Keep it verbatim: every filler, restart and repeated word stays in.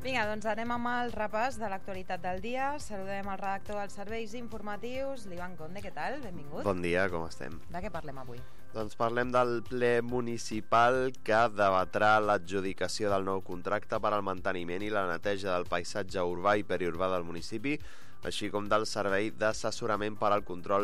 Vinga, doncs anem amb el repàs de l'actualitat del dia. Saludem el redactor dels serveis informatius, l'Ivan Conde. Què tal? Benvingut. Bon dia, com estem? De què parlem avui? Doncs parlem del ple municipal que debatrà l'adjudicació del nou contracte per al manteniment i la neteja del paisatge urbà i periurbà del municipi, així com del servei d'assessorament per al control